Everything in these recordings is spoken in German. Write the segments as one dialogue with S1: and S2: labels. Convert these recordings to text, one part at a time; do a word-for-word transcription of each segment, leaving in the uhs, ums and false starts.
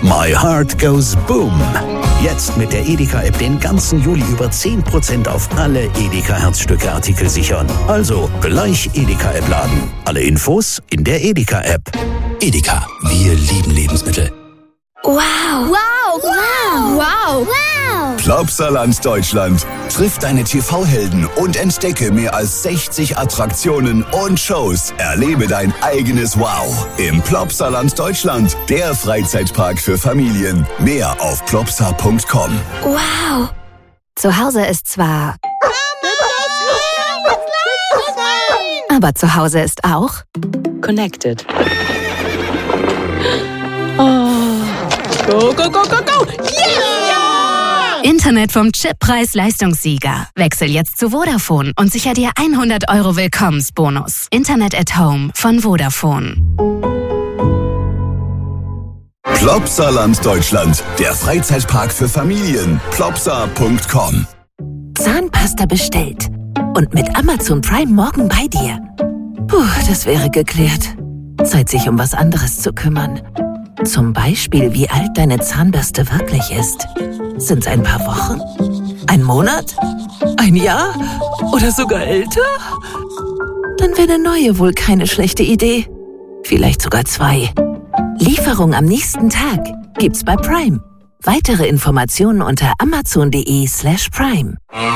S1: My Heart Goes Boom. Jetzt mit der Edeka-App den ganzen Juli über zehn Prozent auf alle Edeka-Herzstücke-Artikel sichern. Also gleich Edeka-App laden. Alle Infos in der Edeka-App. Edeka, wir lieben Lebensmittel.
S2: Wow. Wow. Wow. Wow. Wow.
S3: Plopsaland Deutschland. Triff deine T V-Helden und entdecke mehr als sechzig Attraktionen und Shows. Erlebe dein eigenes Wow im Plopsaland Deutschland. Der Freizeitpark für Familien. Mehr auf plopsa punkt com.
S2: Wow. Zu Hause ist zwar... Aber zu Hause ist auch...
S4: Connected. Oh. Go, go, go, go, go! Yeah!
S2: Internet vom Chip-Preis-Leistungssieger. Wechsel jetzt zu Vodafone und sicher dir hundert Euro Willkommensbonus. Internet at Home von Vodafone.
S3: Plopsaland Deutschland. Der Freizeitpark für Familien. plopsa punkt com.
S5: Zahnpasta bestellt. Und mit Amazon Prime morgen bei dir. Puh, das wäre geklärt. Zeit, sich um was anderes zu kümmern. Zum Beispiel, wie alt deine Zahnbürste wirklich ist. Sind's ein paar Wochen? Ein Monat? Ein Jahr? Oder sogar älter? Dann wäre eine neue wohl keine schlechte Idee. Vielleicht sogar zwei. Lieferung am nächsten Tag gibt's bei Prime. Weitere Informationen unter amazon.de slash prime.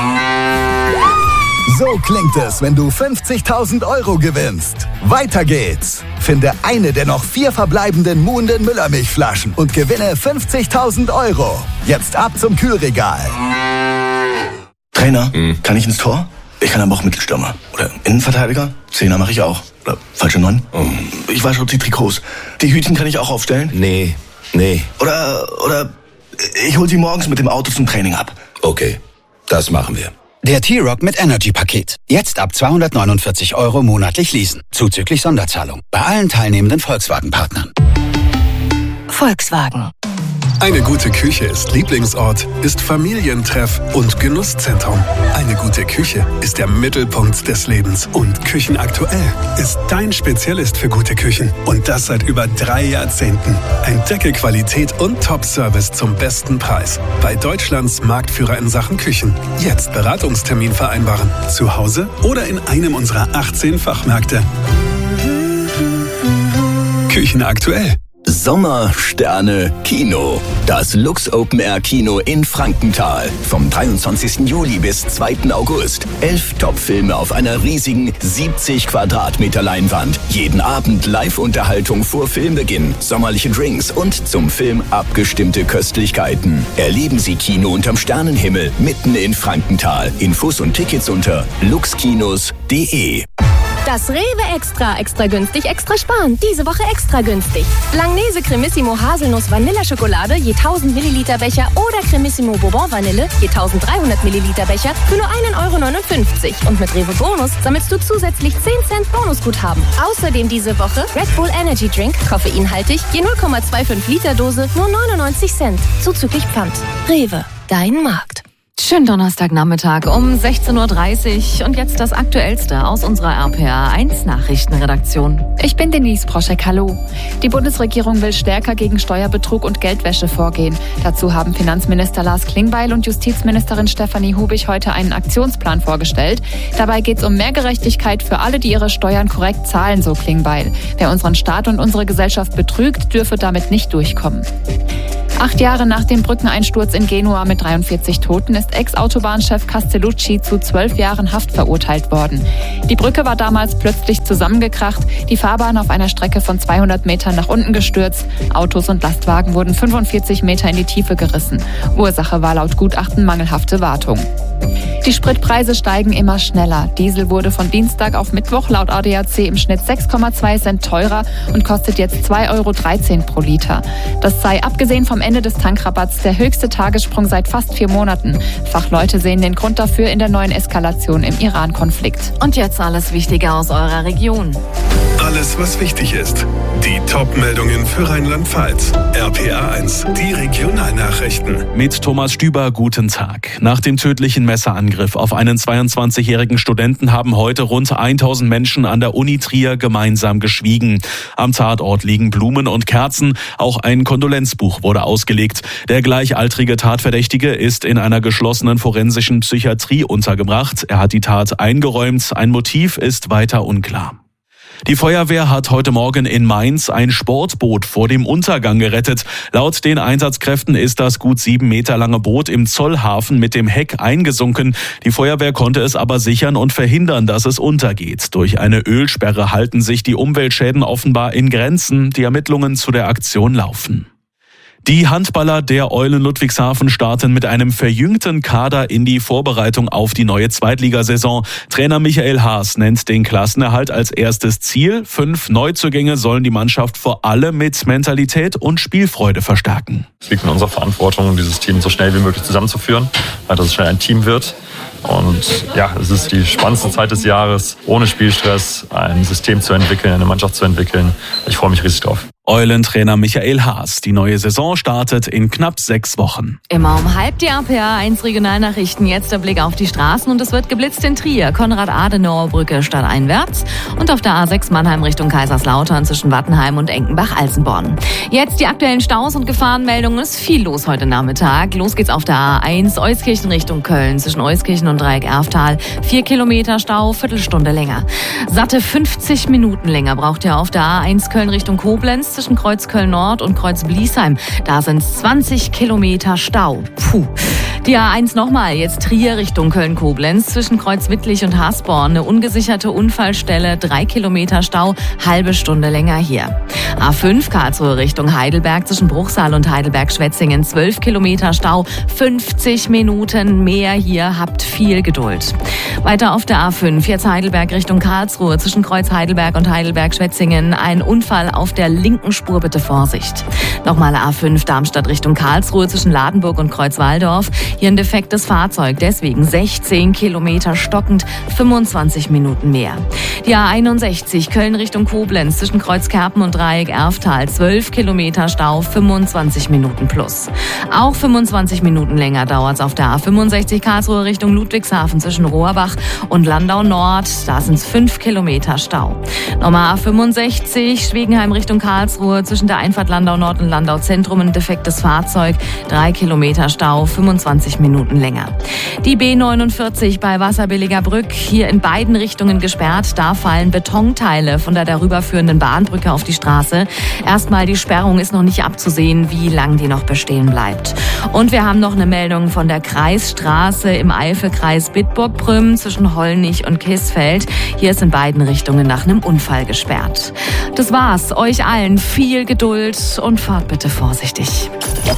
S3: So klingt es, wenn du fünfzigtausend Euro gewinnst. Weiter geht's. Finde eine der noch vier verbleibenden Muhnden Müllermilchflaschen und gewinne fünfzigtausend Euro. Jetzt ab zum Kühlregal.
S6: Trainer, hm. kann ich ins Tor? Ich kann aber auch Mittelstürmer. Oder Innenverteidiger? Zehner mache ich auch. Oder falsche Neun? Oh. Ich wasche auch die Trikots. Die Hütchen kann ich auch aufstellen?
S1: Nee, nee.
S6: Oder, oder ich hol sie morgens mit dem Auto zum Training ab.
S1: Okay, das machen wir.
S7: Der T-Rock mit Energy-Paket. Jetzt ab zweihundertneunundvierzig Euro monatlich leasen. Zuzüglich Sonderzahlung. Bei allen teilnehmenden Volkswagen-Partnern.
S5: Volkswagen.
S8: Eine gute Küche ist Lieblingsort, ist Familientreff und Genusszentrum. Eine gute Küche ist der Mittelpunkt des Lebens. Und Küchenaktuell ist dein Spezialist für gute Küchen. Und das seit über drei Jahrzehnten. Entdecke Qualität und Top-Service zum besten Preis. Bei Deutschlands Marktführer in Sachen Küchen. Jetzt Beratungstermin vereinbaren. Zu Hause oder in einem unserer achtzehn Fachmärkte. Küchenaktuell.
S3: Sommer, Sterne, Kino. Das Lux Open Air Kino in Frankenthal. Vom dreiundzwanzigsten Juli bis zweiten August. Elf Top-Filme auf einer riesigen siebzig Quadratmeter Leinwand. Jeden Abend Live-Unterhaltung vor Filmbeginn, sommerliche Drinks und zum Film abgestimmte Köstlichkeiten. Erleben Sie Kino unterm Sternenhimmel mitten in Frankenthal. Infos und Tickets unter luxkinos punkt de.
S9: Das Rewe Extra, extra günstig, extra sparen. Diese Woche extra günstig. Langnese Cremissimo Haselnuss Vanilleschokolade je tausend Milliliter Becher oder Cremissimo Bourbon Vanille je dreizehnhundert Milliliter Becher für nur ein Euro neunundfünfzig. Und mit Rewe Bonus sammelst du zusätzlich zehn Cent Bonusguthaben. Außerdem diese Woche Red Bull Energy Drink, koffeinhaltig, je null Komma fünfundzwanzig Liter Dose, nur neunundneunzig Cent. Zuzüglich Pfand. Rewe, dein Markt.
S10: Schönen Donnerstagnachmittag um sechzehn Uhr dreißig und jetzt das Aktuellste aus unserer R P R eins Nachrichtenredaktion.
S11: Ich bin Denise Proschek, hallo. Die Bundesregierung will stärker gegen Steuerbetrug und Geldwäsche vorgehen. Dazu haben Finanzminister Lars Klingbeil und Justizministerin Stefanie Hubig heute einen Aktionsplan vorgestellt. Dabei geht es um mehr Gerechtigkeit für alle, die ihre Steuern korrekt zahlen, so Klingbeil. Wer unseren Staat und unsere Gesellschaft betrügt, dürfe damit nicht durchkommen. Acht Jahre nach dem Brückeneinsturz in Genua mit dreiundvierzig Toten ist Ex-Autobahnchef Castellucci zu zwölf Jahren Haft verurteilt worden. Die Brücke war damals plötzlich zusammengekracht, die Fahrbahn auf einer Strecke von zweihundert Metern nach unten gestürzt. Autos und Lastwagen wurden fünfundvierzig Meter in die Tiefe gerissen. Ursache war laut Gutachten mangelhafte Wartung. Die Spritpreise steigen immer schneller. Diesel wurde von Dienstag auf Mittwoch laut A D A C im Schnitt sechs Komma zwei Cent teurer und kostet jetzt zwei Euro dreizehn pro Liter. Das sei abgesehen vom Ende des Tankrabatts der höchste Tagessprung seit fast vier Monaten. Fachleute sehen den Grund dafür in der neuen Eskalation im Iran-Konflikt.
S10: Und jetzt alles Wichtige aus eurer Region.
S8: Alles, was wichtig ist. Die Top-Meldungen für Rheinland-Pfalz. R P R eins, die Regionalnachrichten.
S12: Mit Thomas Stüber, guten Tag. Nach dem tödlichen Messerangriff auf einen zweiundzwanzigjährigen Studenten haben heute rund tausend Menschen an der Uni Trier gemeinsam geschwiegen. Am Tatort liegen Blumen und Kerzen. Auch ein Kondolenzbuch wurde ausgelegt. Der gleichaltrige Tatverdächtige ist in einer geschlossenen forensischen Psychiatrie untergebracht. Er hat die Tat eingeräumt. Ein Motiv ist weiter unklar. Die Feuerwehr hat heute Morgen in Mainz ein Sportboot vor dem Untergang gerettet. Laut den Einsatzkräften ist das gut sieben Meter lange Boot im Zollhafen mit dem Heck eingesunken. Die Feuerwehr konnte es aber sichern und verhindern, dass es untergeht. Durch eine Ölsperre halten sich die Umweltschäden offenbar in Grenzen. Die Ermittlungen zu der Aktion laufen. Die Handballer der Eulen Ludwigshafen starten mit einem verjüngten Kader in die Vorbereitung auf die neue Zweitligasaison. Trainer Michael Haas nennt den Klassenerhalt als erstes Ziel. Fünf Neuzugänge sollen die Mannschaft vor allem mit Mentalität und Spielfreude verstärken.
S13: Es liegt in unserer Verantwortung, dieses Team so schnell wie möglich zusammenzuführen, weil das schnell ein Team wird. Und ja, es ist die spannendste Zeit des Jahres, ohne Spielstress ein System zu entwickeln, eine Mannschaft zu entwickeln. Ich freue mich riesig drauf.
S12: Eulentrainer Michael Haas. Die neue Saison startet in knapp sechs Wochen.
S10: Immer um halb die R P R eins Regionalnachrichten. Jetzt der Blick auf die Straßen und es wird geblitzt in Trier. Konrad-Adenauer-Brücke stadteinwärts und auf der A sechs Mannheim Richtung Kaiserslautern zwischen Wattenheim und Enkenbach-Alsenborn. Jetzt die aktuellen Staus und Gefahrenmeldungen. Es ist viel los heute Nachmittag. Los geht's auf der A eins Euskirchen Richtung Köln zwischen Euskirchen und Dreieck-Erftal. Vier Kilometer Stau, Viertelstunde länger. Satte fünfzig Minuten länger braucht ihr auf der A eins Köln Richtung Koblenz zwischen Kreuz Köln-Nord und Kreuz Bliesheim. Da sind zwanzig Kilometer Stau. Puh. Die A eins nochmal, jetzt Trier Richtung Köln-Koblenz zwischen Kreuz Wittlich und Hasborn. Eine ungesicherte Unfallstelle, drei Kilometer Stau, halbe Stunde länger hier. A fünf Karlsruhe Richtung Heidelberg zwischen Bruchsal und Heidelberg-Schwetzingen, zwölf Kilometer Stau, fünfzig Minuten mehr hier, habt viel Geduld. Weiter auf der A fünf, jetzt Heidelberg Richtung Karlsruhe zwischen Kreuz Heidelberg und Heidelberg-Schwetzingen. Ein Unfall auf der linken Spur, bitte Vorsicht. Nochmal A fünf Darmstadt Richtung Karlsruhe zwischen Ladenburg und Kreuz-Walldorf. Hier ein defektes Fahrzeug, deswegen sechzehn Kilometer stockend, fünfundzwanzig Minuten mehr. Die A einundsechzig Köln Richtung Koblenz zwischen Kreuzkerpen und Dreieck-Erftal, zwölf Kilometer Stau, fünfundzwanzig Minuten plus. Auch fünfundzwanzig Minuten länger dauert es auf der A fünfundsechzig Karlsruhe Richtung Ludwigshafen zwischen Rohrbach und Landau Nord. Da sind es fünf Kilometer Stau. Nochmal A fünfundsechzig Schwegenheim Richtung Karlsruhe zwischen der Einfahrt Landau Nord und Landau Zentrum ein defektes Fahrzeug, drei Kilometer Stau, fünfundzwanzig Minuten länger. Die B neunundvierzig bei Wasserbilliger Brück, hier in beiden Richtungen gesperrt. Da fallen Betonteile von der darüber führenden Bahnbrücke auf die Straße. Erstmal die Sperrung ist noch nicht abzusehen, wie lang die noch bestehen bleibt. Und wir haben noch eine Meldung von der Kreisstraße im Eifelkreis Bitburg-Prüm zwischen Hollnich und Kisfeld. Hier ist in beiden Richtungen nach einem Unfall gesperrt. Das war's. Euch allen viel Geduld und fahrt bitte vorsichtig.